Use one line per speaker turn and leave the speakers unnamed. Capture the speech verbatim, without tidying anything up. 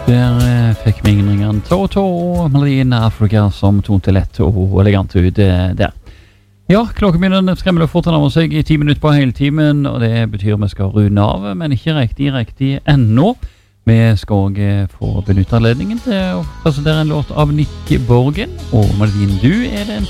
Der eh, fikk vi ingen ringeren Toto og melodien Afrika som tonte lett og elegant ut eh, der. Ja, klokken begynner skremmende fort nærmer seg i ti minutter på hele timen, og det betyr vi skal runde av, men ikke riktig, riktig ennå. Vi skal også eh, få benytte anledningen til å presentere en låt av Nick Borgen, og melodien Du er det en